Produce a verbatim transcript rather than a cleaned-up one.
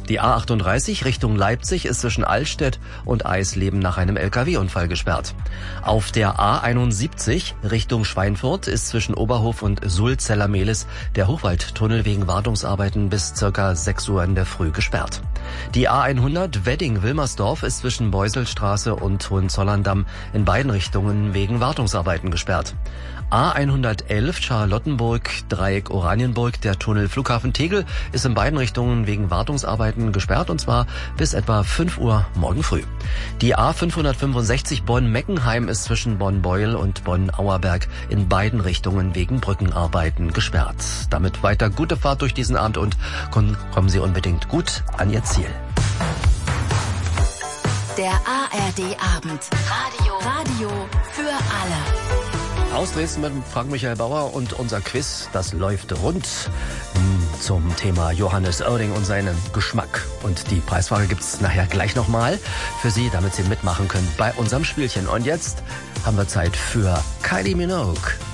Die A achtunddreißig Richtung Leipzig ist zwischen Allstedt und Eisleben nach einem L K W-Unfall gesperrt. Auf der A einundsiebzig Richtung Schweinfurt ist zwischen Oberhof und Sulzeller-Mehlis der Hochwaldtunnel wegen Wartungsarbeiten bis circa sechs Uhr in der Früh gesperrt. Die A hundert Wedding-Wilmersdorf ist zwischen Beuselstraße und Hohenzollern-Damm in beiden Richtungen wegen Wartungsarbeiten gesperrt. A hundertelf Charlottenburg, Dreieck Oranienburg, der Tunnel Flughafen Tegel ist in beiden Richtungen wegen Wartungsarbeiten gesperrt und zwar bis etwa fünf Uhr morgen früh. Die A fünfhundertfünfundsechzig Bonn-Meckenheim ist zwischen Bonn-Beuel und Bonn-Auerberg in beiden Richtungen wegen Brückenarbeiten gesperrt. Damit weiter gute Fahrt durch diesen Abend und kommen Sie unbedingt gut an Ihr Ziel. Der A R D-Abend. Radio. Radio für alle. Aus Dresden mit Frank-Michael Bauer und unser Quiz, das läuft rund zum Thema Johannes Oerding und seinen Geschmack. Und die Preisfrage gibt's nachher gleich nochmal für Sie, damit Sie mitmachen können bei unserem Spielchen. Und jetzt haben wir Zeit für Kylie Minogue.